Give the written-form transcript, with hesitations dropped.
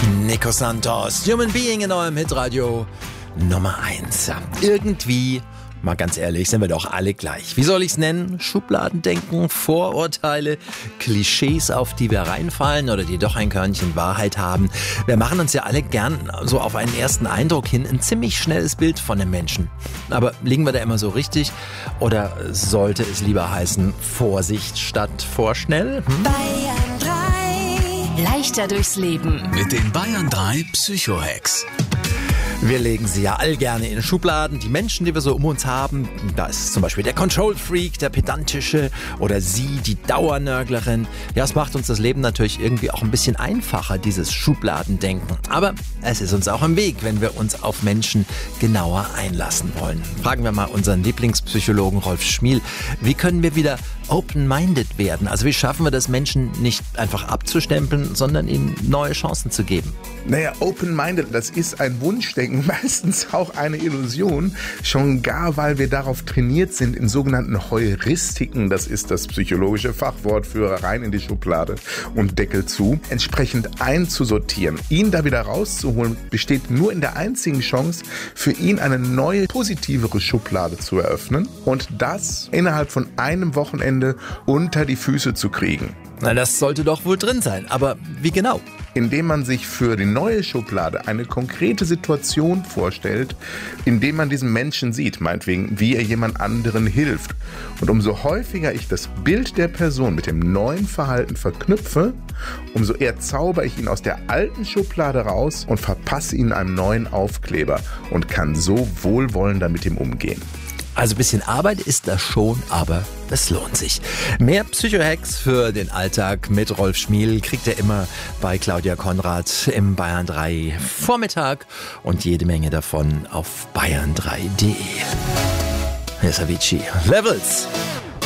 Nico Santos, Human Being in eurem Hitradio Nummer 1. Irgendwie, mal ganz ehrlich, sind wir doch alle gleich. Wie soll ich's nennen? Schubladendenken, Vorurteile, Klischees, auf die wir reinfallen oder die doch ein Körnchen Wahrheit haben. Wir machen uns ja alle gern so auf einen ersten Eindruck hin ein ziemlich schnelles Bild von einem Menschen. Aber liegen wir da immer so richtig? Oder sollte es lieber heißen Vorsicht statt vorschnell? Bayern 3. Leichter durchs Leben. Mit den Bayern 3 Psycho-Hacks. Wir legen sie ja all gerne in Schubladen. Die Menschen, die wir so um uns haben, da ist zum Beispiel der Control-Freak, der Pedantische oder sie, die Dauernörglerin. Ja, es macht uns das Leben natürlich irgendwie auch ein bisschen einfacher, dieses Schubladendenken. Aber es ist uns auch im Weg, wenn wir uns auf Menschen genauer einlassen wollen. Fragen wir mal unseren Lieblingspsychologen Rolf Schmiel, wie können wir wieder open-minded werden? Also wie schaffen wir das, Menschen nicht einfach abzustempeln, sondern ihnen neue Chancen zu geben? Naja, open-minded, das ist ein Wunschdenken, meistens auch eine Illusion, schon gar, weil wir darauf trainiert sind, in sogenannten Heuristiken, das ist das psychologische Fachwort für rein in die Schublade und Deckel zu, entsprechend einzusortieren. Ihn da wieder rauszuholen, besteht nur in der einzigen Chance, für ihn eine neue, positivere Schublade zu eröffnen und das innerhalb von einem Wochenende unter die Füße zu kriegen. Na, das sollte doch wohl drin sein, aber wie genau? Indem man sich für die neue Schublade eine konkrete Situation vorstellt, indem man diesen Menschen sieht, meinetwegen, wie er jemand anderen hilft. Und umso häufiger ich das Bild der Person mit dem neuen Verhalten verknüpfe, umso eher zauber ich ihn aus der alten Schublade raus und verpasse ihn einem neuen Aufkleber und kann so wohlwollender mit ihm umgehen. Also ein bisschen Arbeit ist das schon, aber es lohnt sich. Mehr Psycho-Hacks für den Alltag mit Rolf Schmiel kriegt ihr immer bei Claudia Konrad im Bayern 3 Vormittag und jede Menge davon auf bayern3.de. Hier ist Avicii. Levels.